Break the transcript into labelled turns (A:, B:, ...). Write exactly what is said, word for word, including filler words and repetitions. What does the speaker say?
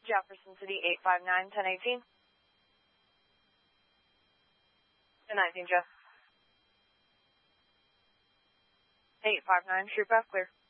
A: Jefferson City, eight five nine, ten eighteen. ten nineteen, Jeff. eight five nine, true path, clear.